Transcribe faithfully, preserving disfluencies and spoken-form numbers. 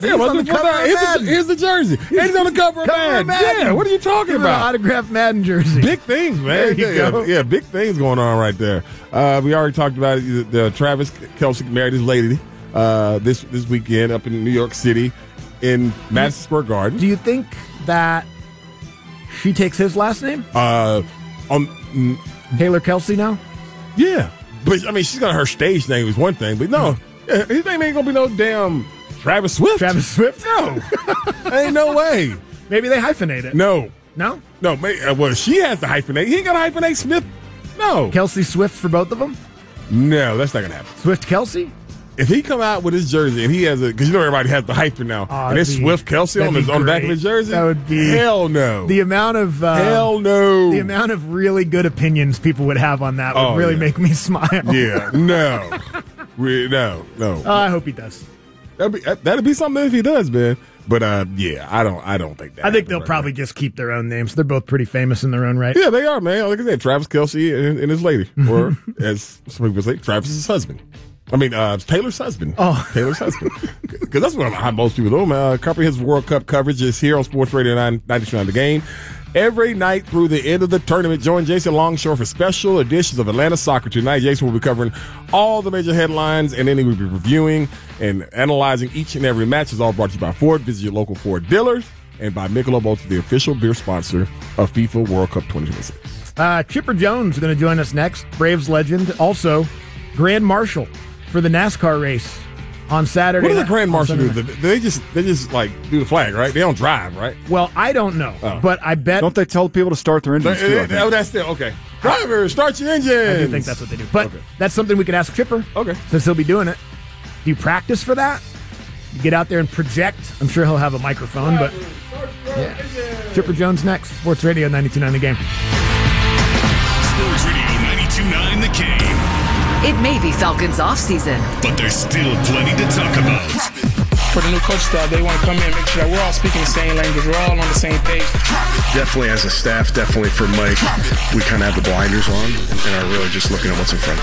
Yeah, on the cover of here's, Madden. the, here's the jersey. And he's on the cover of Cover Madden. of Madden. Yeah, what are you talking Give her about? An autographed Madden jersey. Big things, man. There you yeah, go. yeah, big things going on right there. Uh, we already talked about it. The, the Travis Kelce married his lady uh, this this weekend up in New York City in Madison Square Garden. Do you think that she takes his last name? Uh, on mm, Taylor Kelce now? yeah, but I mean, she's got her stage name is one thing, but no, yeah, his name ain't gonna be no damn Travis Swift. Travis Swift? No, ain't no way. Maybe they hyphenate it. No, No? no. May, uh, well, she has to hyphenate. He ain't got to hyphenate Smith. No, Kelsey Swift for both of them? no, that's not gonna happen. Swift Kelsey? If he come out with his jersey and he has a, because you know everybody has the hyphen now, Oh, and it's that'd be- Swift Kelsey on the, that'd be on the back of great. his jersey, That would be- hell no, The amount of uh, hell no, the amount of really good opinions people would have on that would Oh, really yeah. make me smile. yeah, no, Re- no, no. Uh, I hope he does. That'd be that'd be something if he does, man. But uh, yeah, I don't, I don't think that. I think happens they'll right probably just keep their own names. They're both pretty famous in their own right. now. Yeah, they are, man. Like I said, Travis Kelce and, and his lady, or as some people say, Travis's husband. I mean, uh, Taylor's husband. Oh. Taylor's husband. Because that's what how most people know, man. Uh, comprehensive World Cup coverage is here on Sports Radio ninety-two The Game. Every night through the end of the tournament, join Jason Longshore for special editions of Atlanta Soccer. Tonight, Jason will be covering all the major headlines, and then he will be reviewing and analyzing each and every match. It's all brought to you by Ford. Visit your local Ford dealers, and by Michelob Ultra, the official beer sponsor of FIFA World Cup twenty twenty-six. Uh, Chipper Jones is going to join us next. Braves legend. Also, Grand Marshal for the NASCAR race on Saturday. What does the night- Grand on Marshal do? Sunday night. They just they just like do the flag, right? They don't drive, right? Well, I don't know, Oh. but I bet. Don't they tell people to start their engines too? I think? Oh, that's still okay. Driver, start your engine. I do think that's what they do. But Okay. that's something we could ask Chipper. Okay. Since he'll be doing it. Do you practice for that? You get out there and project. I'm sure he'll have a microphone, but yeah. Chipper Jones next. Sports Radio ninety-two point nine The Game. Sports Radio ninety-two point nine The Game. It may be Falcons off-season, But there's still plenty to talk about. For the new coach staff, they want to come in and make sure that we're all speaking the same language. We're all on the same page. Definitely as a staff, definitely for Mike, we kind of have the blinders on and are really just looking at what's in front.